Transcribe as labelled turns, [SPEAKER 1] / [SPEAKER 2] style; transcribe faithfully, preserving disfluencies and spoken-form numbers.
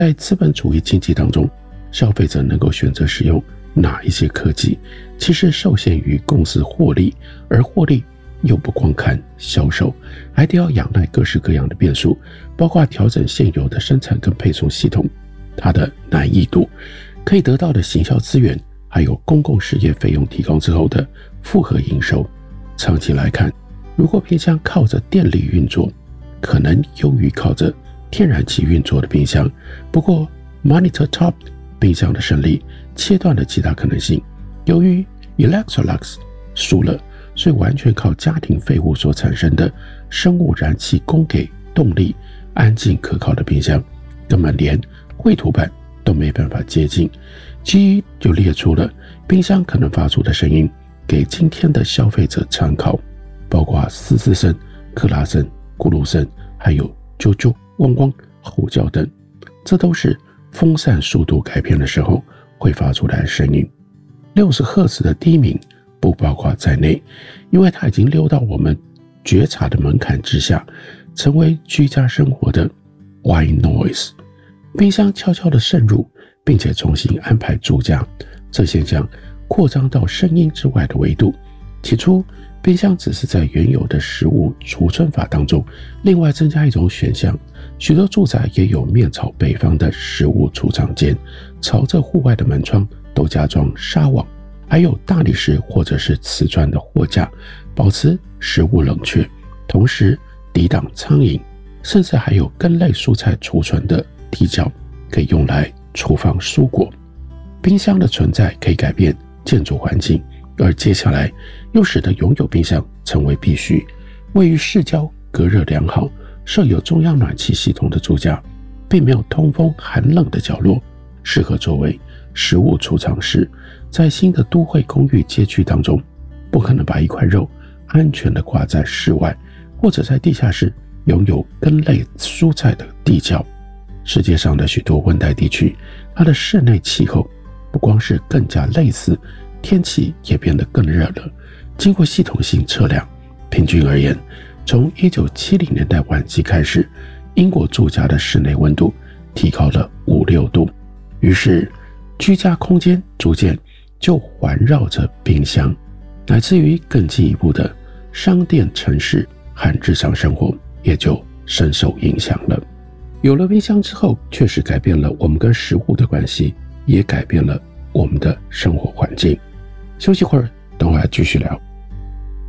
[SPEAKER 1] 在资本主义经济当中，消费者能够选择使用哪一些科技，其实受限于公司获利，而获利又不光看销售，还得要仰赖各式各样的变数，包括调整现有的生产跟配送系统，它的难易度，可以得到的行销资源，还有公共事业费用提高之后的复合营收。长期来看，如果冰箱靠着电力运作，可能优于靠着天然气运作的冰箱。不过 Monitor Top 冰箱的胜利切断了其他可能性，由于 Electrolux 输了，所以完全靠家庭废物所产生的生物燃气供给动力，安静可靠的冰箱根本连绘图板都没办法接近。G E 就列出了冰箱可能发出的声音给今天的消费者参考，包括嘶嘶声、克拉声、咕噜声，还有啾啾、汪汪、吼叫等，这都是风扇速度改变的时候会发出来的声音。六十赫兹的低鸣不包括在内，因为它已经溜到我们觉察的门槛之下，成为居家生活的 white noise。 冰箱悄悄地渗入，并且重新安排住家，这现象扩张到声音之外的维度。起初冰箱只是在原有的食物储存法当中另外增加一种选项，许多住宅也有面朝北方的食物储藏间，朝着户外的门窗都加装纱网，还有大理石或者是瓷砖的货架，保持食物冷却，同时抵挡苍蝇，甚至还有根类蔬菜储存的地窖，可以用来储放蔬果。冰箱的存在可以改变建筑环境，而接下来又使得拥有冰箱成为必须。位于市郊、隔热良好、设有中央暖气系统的住家，并没有通风寒冷的角落，适合作为食物储藏室。在新的都会公寓街区当中，不可能把一块肉安全地挂在室外，或者在地下室拥有根类蔬菜的地窖。世界上的许多温带地区，它的室内气候不光是更加类似，天气也变得更热了。经过系统性测量，平均而言，从一九七零年代晚期开始，英国住家的室内温度提高了五六度，于是居家空间逐渐就环绕着冰箱，乃至于更进一步的商店、城市和日常生活也就深受影响了。有了冰箱之后，确实改变了我们跟食物的关系，也改变了我们的生活环境。休息会儿，等会儿继续聊。